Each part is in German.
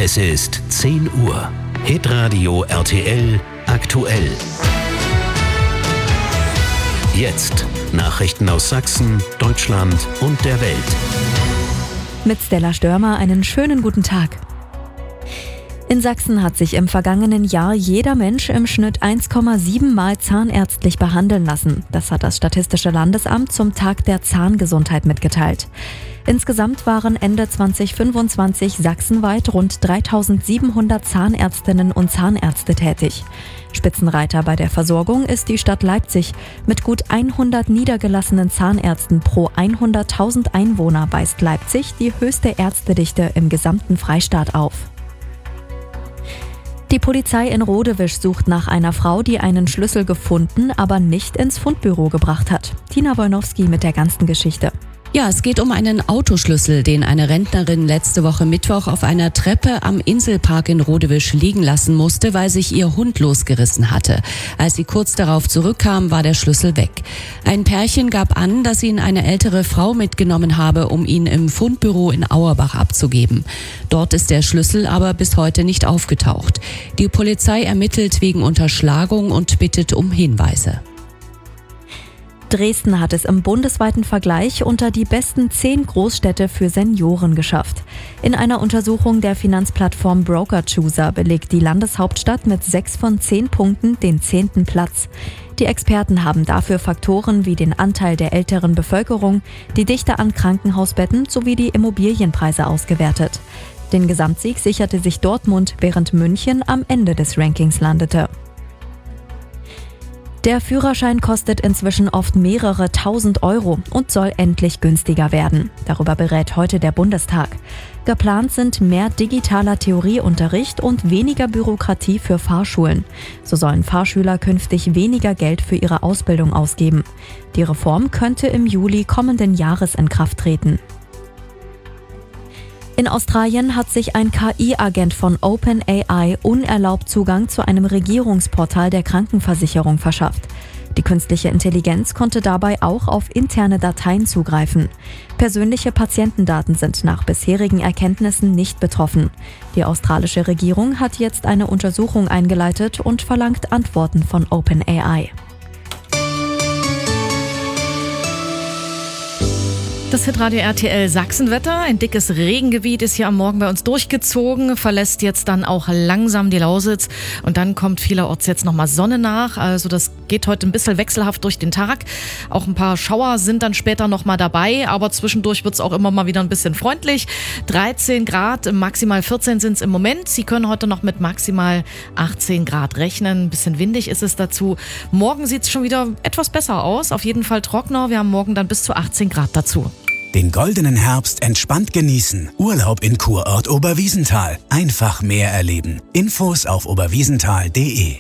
Es ist 10 Uhr. Hitradio RTL aktuell. Jetzt Nachrichten aus Sachsen, Deutschland und der Welt. Mit Stella Störmer einen schönen guten Tag. In Sachsen hat sich im vergangenen Jahr jeder Mensch im Schnitt 1,7 Mal zahnärztlich behandeln lassen. Das hat das Statistische Landesamt zum Tag der Zahngesundheit mitgeteilt. Insgesamt waren Ende 2025 sachsenweit rund 3.700 Zahnärztinnen und Zahnärzte tätig. Spitzenreiter bei der Versorgung ist die Stadt Leipzig. Mit gut 100 niedergelassenen Zahnärzten pro 100.000 Einwohner weist Leipzig die höchste Ärztedichte im gesamten Freistaat auf. Die Polizei in Rodewisch sucht nach einer Frau, die einen Schlüssel gefunden, aber nicht ins Fundbüro gebracht hat. Tina Wolnowski mit der ganzen Geschichte. Ja, es geht um einen Autoschlüssel, den eine Rentnerin letzte Woche Mittwoch auf einer Treppe am Inselpark in Rodewisch liegen lassen musste, weil sich ihr Hund losgerissen hatte. Als sie kurz darauf zurückkam, war der Schlüssel weg. Ein Pärchen gab an, dass ihn eine ältere Frau mitgenommen habe, um ihn im Fundbüro in Auerbach abzugeben. Dort ist der Schlüssel aber bis heute nicht aufgetaucht. Die Polizei ermittelt wegen Unterschlagung und bittet um Hinweise. Dresden hat es im bundesweiten Vergleich unter die besten 10 Großstädte für Senioren geschafft. In einer Untersuchung der Finanzplattform Brokerchooser belegt die Landeshauptstadt mit 6 von 10 Punkten den 10. Platz. Die Experten haben dafür Faktoren wie den Anteil der älteren Bevölkerung, die Dichte an Krankenhausbetten sowie die Immobilienpreise ausgewertet. Den Gesamtsieg sicherte sich Dortmund, während München am Ende des Rankings landete. Der Führerschein kostet inzwischen oft mehrere tausend Euro und soll endlich günstiger werden. Darüber berät heute der Bundestag. Geplant sind mehr digitaler Theorieunterricht und weniger Bürokratie für Fahrschulen. So sollen Fahrschüler künftig weniger Geld für ihre Ausbildung ausgeben. Die Reform könnte im Juli kommenden Jahres in Kraft treten. In Australien hat sich ein KI-Agent von OpenAI unerlaubt Zugang zu einem Regierungsportal der Krankenversicherung verschafft. Die künstliche Intelligenz konnte dabei auch auf interne Dateien zugreifen. Persönliche Patientendaten sind nach bisherigen Erkenntnissen nicht betroffen. Die australische Regierung hat jetzt eine Untersuchung eingeleitet und verlangt Antworten von OpenAI. Das Hitradio RTL Sachsenwetter. Ein dickes Regengebiet ist hier am Morgen bei uns durchgezogen, verlässt jetzt dann auch langsam die Lausitz und dann kommt vielerorts jetzt nochmal Sonne nach. Also das geht heute ein bisschen wechselhaft durch den Tag. Auch ein paar Schauer sind dann später nochmal dabei, aber zwischendurch wird es auch immer mal wieder ein bisschen freundlich. 13 Grad, maximal 14 sind es im Moment. Sie können heute noch mit maximal 18 Grad rechnen. Ein bisschen windig ist es dazu. Morgen sieht es schon wieder etwas besser aus. Auf jeden Fall trockener. Wir haben morgen dann bis zu 18 Grad dazu. Den goldenen Herbst entspannt genießen. Urlaub in Kurort Oberwiesenthal. Einfach mehr erleben. Infos auf oberwiesenthal.de.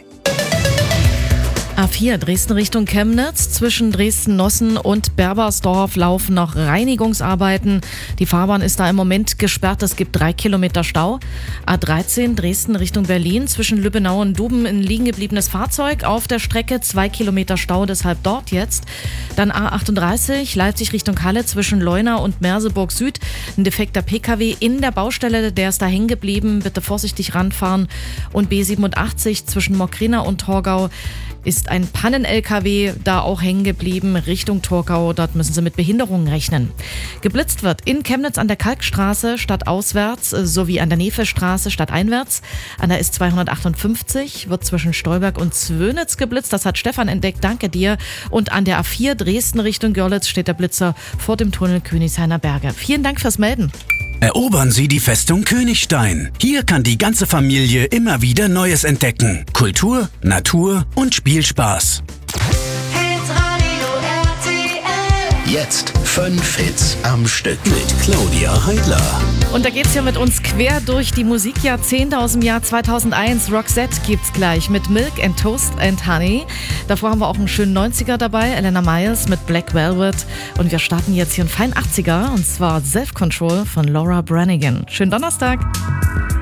A4 Dresden Richtung Chemnitz. Zwischen Dresden-Nossen und Berbersdorf laufen noch Reinigungsarbeiten. Die Fahrbahn ist da im Moment gesperrt. Es gibt 3 Kilometer Stau. A13 Dresden Richtung Berlin. Zwischen Lübbenau und Duben ein liegen gebliebenes Fahrzeug. Auf der Strecke 2 Kilometer Stau, deshalb dort jetzt. Dann A38 Leipzig Richtung Halle zwischen Leuna und Merseburg Süd. Ein defekter PKW in der Baustelle, der ist da hängen geblieben. Bitte vorsichtig ranfahren. Und B87 zwischen Mokryna und Torgau ist ein Pannen-LKW da auch hängen geblieben Richtung Torgau. Dort müssen Sie mit Behinderungen rechnen. Geblitzt wird in Chemnitz an der Kalkstraße stadtauswärts sowie an der Nefelstraße stadteinwärts. An der S258 wird zwischen Stolberg und Zwönitz geblitzt. Das hat Stefan entdeckt. Danke dir. Und an der A4 Dresden Richtung Görlitz steht der Blitzer vor dem Tunnel Königshainer Berge. Vielen Dank fürs Melden. Erobern Sie die Festung Königstein. Hier kann die ganze Familie immer wieder Neues entdecken. Kultur, Natur und Spielspaß. Hitradio RTL. Jetzt 5 Hits am Stück mit Claudia Heidler. Und da geht's hier mit uns quer durch die Musikjahrzehnte aus dem Jahr 2001. Roxette gibt's gleich mit Milk and Toast and Honey. Davor haben wir auch einen schönen 90er dabei, Elena Miles mit Black Velvet. Und wir starten jetzt hier einen feinen 80er, und zwar Self Control von Laura Branigan. Schönen Donnerstag.